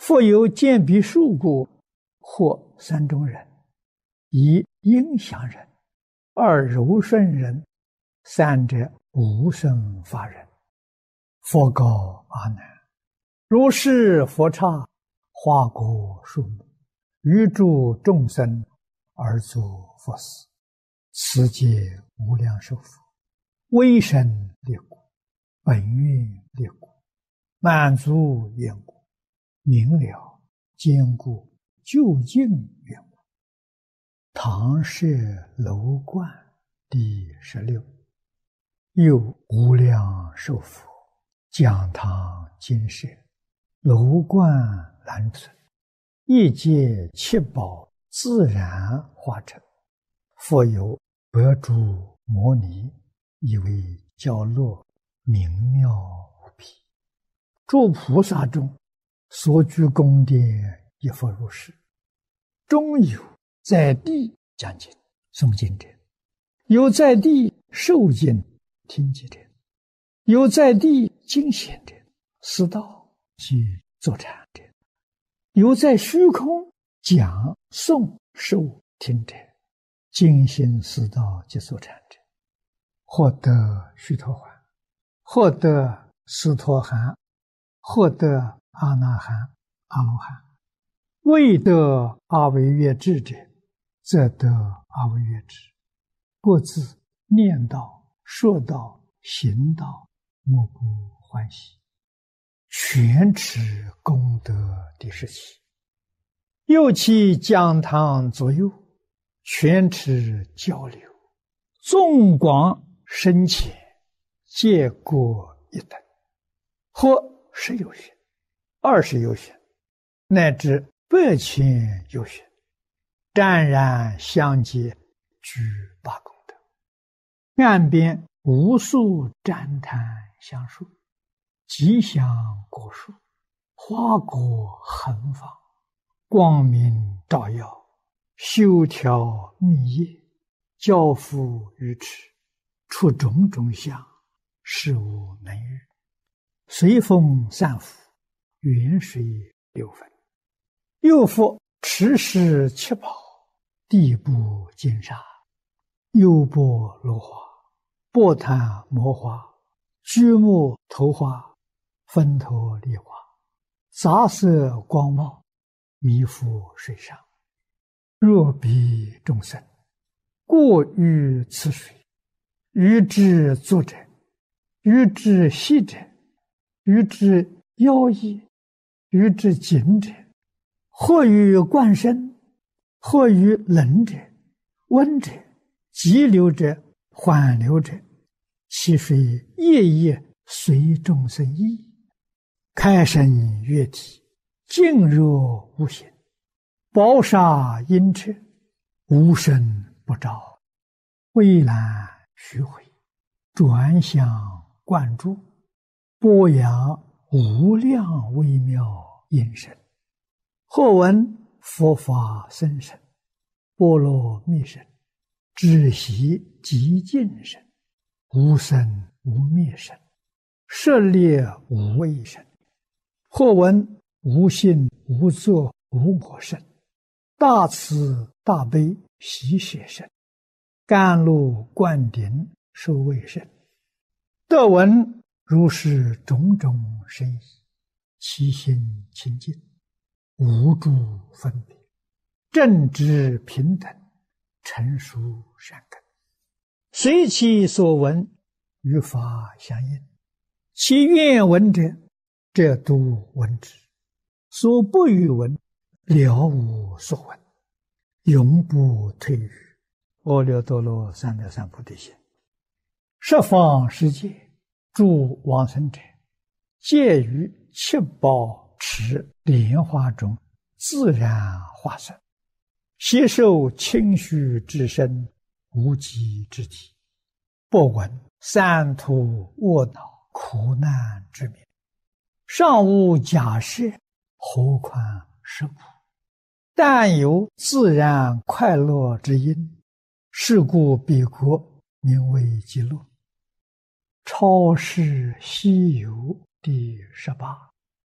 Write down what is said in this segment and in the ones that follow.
复有见彼数故，或三种人：一应祥人，二柔顺人，三者无生法人。佛告阿难：如是佛刹，花果树木，余诸众生而作佛事，此皆无量寿佛，威神力故，本愿力故，满足缘故，明了坚固究竟缘故。唐舍楼观第16。又无量寿佛讲堂金舍，楼观兰存，一界七宝自然化成。复有百诸摩尼，以为教落，明妙无比。诸菩萨中所居宫殿，亦复如是。中有在地讲经诵经者，有在地受经听经者，有在地经显者，思道及坐禅者，有在虚空讲诵受听者，精心思道及坐禅者，获得须陀洹，获得斯陀含，获得阿那含、阿罗汉。未得阿惟越致者，则得阿惟越致。各自念道、说道、行道，莫不欢喜。全持功德第17。又其讲堂左右，全持交流，纵广深浅，皆各一等，或10有许、20有许，乃至100千有许，湛然相接，具8功德。岸边无数旃檀香树，吉祥果树，花果横放，光明照耀，修条密叶，交付于持，出种种相，事无能喻。随风散伏，远水流分。又复持世七宝，地部金沙，优波罗花，波檀摩花，居木头花，分头梨花，杂色光茂，弥覆水上。若彼众生过于此水，于之作者，于之息者，于之妖异，于之景者，或于灌身，或于冷者、温者、急流者、缓流者，其水夜夜随众生意，开生悦体，静若无形，宝沙阴彻，无声不照，蔚蓝虚毁，转向灌注，播扬无量微妙音声。或闻佛法甚深，波罗蜜声，知悉极尽声，无生无灭声，舍猎无畏声。或闻无性无作无我声，大慈大悲喜舍声，甘露灌顶受畏声。得闻如是种种声意，其心清净，无诸分别，正直平等，成熟善根，随其所闻，与法相应。其愿闻者，则都闻之；所不欲闻，了无所闻，永不退于阿耨多罗三藐三菩提心。十方世界诸往生者，皆于七宝池莲花中自然化身，悉受清虚之身，无极之体，不闻三途卧恼苦难之名，尚无假设，何况是苦？但有自然快乐之因，是故彼国名为极乐。超世西游第18。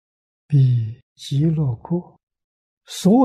彼极乐国所